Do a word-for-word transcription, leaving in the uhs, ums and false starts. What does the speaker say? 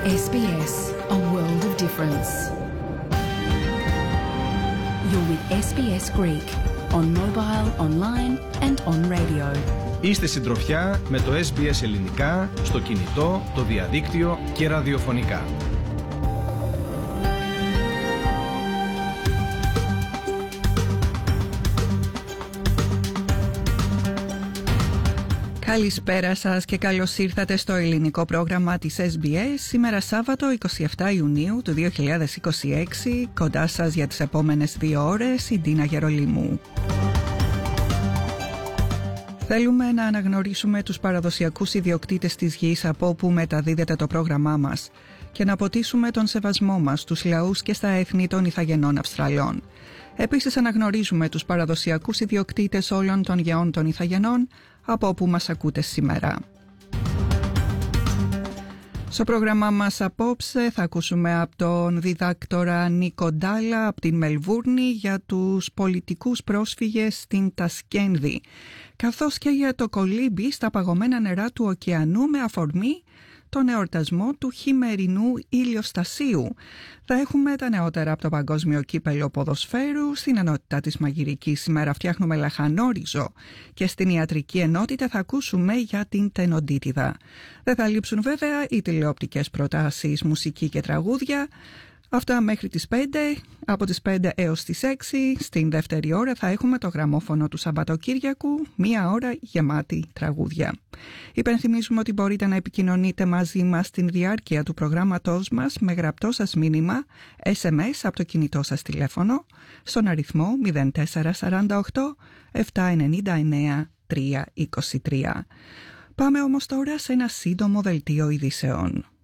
ες μπι ες, a world of difference. You're with ες μπι ες Greek, on mobile, online and on radio. Είστε συντροφιά με το ες μπι ες Ελληνικά, στο κινητό, το διαδίκτυο και ραδιοφωνικά. Καλησπέρα σας και καλώς ήρθατε στο ελληνικό πρόγραμμα της ες μπι ες. Σήμερα Σάββατο εικοστή εβδόμη Ιουνίου του δύο χιλιάδες είκοσι έξι. Κοντά σας για τις επόμενες δύο ώρες η Ντίνα Γερολίμου. Θέλουμε να αναγνωρίσουμε τους παραδοσιακούς ιδιοκτήτες της γης από όπου μεταδίδεται το πρόγραμμά μας και να αποτίσουμε τον σεβασμό μας στους λαούς και στα έθνη των Ιθαγενών Αυστραλών. Επίσης αναγνωρίζουμε τους παραδοσιακούς ιδιοκτήτες όλων των γεών των Ιθαγενών από όπου μας ακούτε σήμερα. Στο πρόγραμμά μας απόψε θα ακούσουμε από τον διδάκτορα Νίκο Ντάλα από την Μελβούρνη για τους πολιτικούς πρόσφυγες στην Τασκένδη, καθώς και για το κολύμπι στα παγωμένα νερά του ωκεανού με αφορμή τον εορτασμό του χειμερινού ηλιοστασίου. Θα έχουμε τα νεότερα από το Παγκόσμιο Κύπελλο Ποδοσφαίρου. Στην ενότητα της μαγειρικής σήμερα φτιάχνουμε λαχανόριζο και στην ιατρική ενότητα θα ακούσουμε για την τενοντίτιδα. Δεν θα λείψουν βέβαια οι τηλεοπτικές προτάσεις, μουσική και τραγούδια. Αυτά μέχρι τις πέντε, από τις πέντε έως τις έξι. Στην δεύτερη ώρα θα έχουμε το γραμμόφωνο του Σαββατοκύριακου, μία ώρα γεμάτη τραγούδια. Υπενθυμίζουμε ότι μπορείτε να επικοινωνείτε μαζί μας στην διάρκεια του προγράμματός μας με γραπτό σας μήνυμα, ες εμ ες από το κινητό σας τηλέφωνο, στον αριθμό μηδέν τέσσερα τέσσερα οκτώ επτά εννιά εννιά τρία δύο τρία. Πάμε όμως τώρα σε ένα σύντομο δελτίο ειδήσεων.